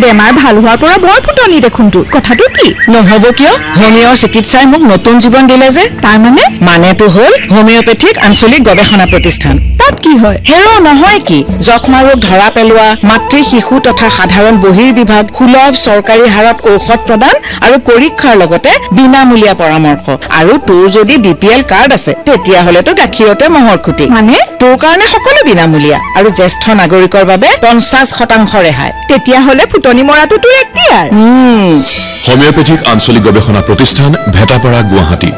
বেমাৰ ভাল হোৱাৰ পৰা বৰ ফুটনি দেখোন তোৰ কথাটো কি নহব কিয় হোমিওৰ চিকিৎসাই মোক নতুন জীৱন দিলে যে তাৰ মানেটো হ'ল হোমিওপেথিক আঞ্চলিক গৱেষণা প্ৰতিষ্ঠান তাত কি হয় হেৰো নহয় কি যক্ষ্মা ৰোগ ধৰা পেলোৱা মাতৃ শিশু তথা সাধাৰণ বহিৰ্বিভাগ সুলভ চৰকাৰী হাৰত ঔষধ প্ৰদান আৰু পৰীক্ষাৰ লগতে বিনামূলীয়া পৰামৰ্শ আৰু তোৰ যদি বিপিএল কাৰ্ড আছে তেতিয়াহ'লেতো গাখীৰতে মহৰ খুঁটি মানে তোৰ কাৰণে সকলো বিনামূলীয়া আৰু জ্যেষ্ঠ নাগৰিকৰ বাবে 50% ৰেহাই তেতিয়াহ'লে ফুটনি মৰাটো তোৰ এক্টিয়াৰ হোমিওপেথিক আঞ্চলিক গৱেষণা প্ৰতিষ্ঠান ভেটাপাৰা গুৱাহাটী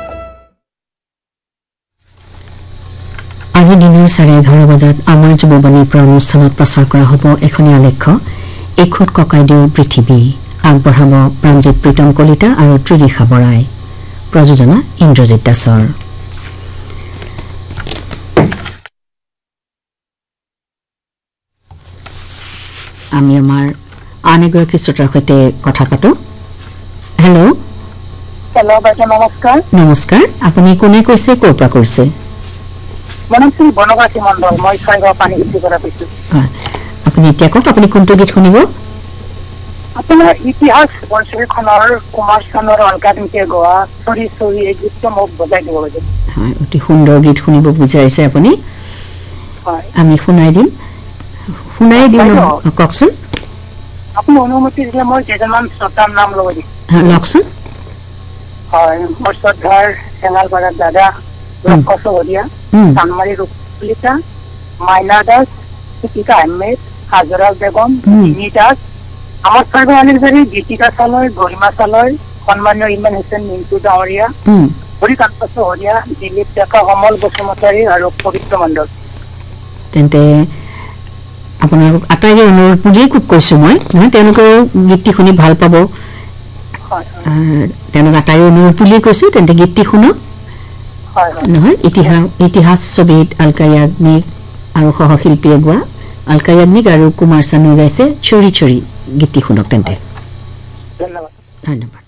আজি দিনৰ 11:30 বজাত আমাৰ যুৱবাণীৰ পৰা অনুষ্ঠানত প্ৰচাৰ কৰা হ'ব এখনি আলেখ্য এখুত ককাইদেউৰ পৃথিৱী আগবঢ়াব প্ৰাঞ্জিত প্ৰীতম কলিতা আৰু ত্ৰিদিশা বৰাই প্ৰযোজনা ইন্দ্ৰজিৎ দাসৰ আমি আমাৰ আন এগৰাকী শ্ৰোতাৰ সৈতে কথা পাতো হেল্ল' বাইদেউ নমস্কাৰ নমস্কাৰ আপুনি কোনে কৈছে ক'ৰ পৰা কৈছে মনশ্ৰী বনবাসী মণ্ডল মই ছয়গাঁও পানী খেতি কৰা কৈছো আপুনি এতিয়া কওক আপুনি কোনটো গীত শুনিব আপোনাৰ ইতিহাস বৰছবিখনৰ কুমাৰ চানৰ অলকামিকে গোৱা চৰি চৰি এই গীতটো মোক বজাই দিব লাগে হয় অতি সুন্দৰ গীত শুনিব বিচাৰিছে আপুনি হয় আমি শুনাই দিম কওকচোন আপুনি অনুমতি দিলে মই কেইজনমান শ্ৰোতাৰ নাম ল'ব দিম লওকচোন হয় মোৰ শ্ৰদ্ধাৰ চেঙালপাৰাৰ দাদা লক্ষ্য চহৰীয়া চানমাৰী ৰূপকলিতা মাইনা দাস দীপিকা আহমেদ হাজৰা বেগম মিনি দাস আমাৰ চাৰ্ভালী গীতিকা চালয় গৰিমা চালয় সন্মানীয় ইমান হুছেইন মিন্টু ডাঙৰীয়া হৰিকান্ত চহৰীয়া দিলীপ ডেকা কমল বসুমতাৰী আৰু পবিত্ৰ মণ্ডল তেন্তে আপোনালোক আটাইৰে অনুৰোধ বুলিয়েই কৈছো মই নহয় তেওঁলোকেও গীতটি শুনি ভাল পাব তেওঁলোক আটাইৰে অনুৰোধ বুলিয়েই কৈছো তেন্তে গীতটি শুনক নহয় ইতিহাস ছবিত আলকা য়াগনিক আৰু সহশিল্পীয়ে গোৱা আলকা য়াগনিক আৰু কুমাৰ চানু গাইছে চৰি চৰি গীতটি শুনক তেন্তে ধন্যবাদ ধন্যবাদ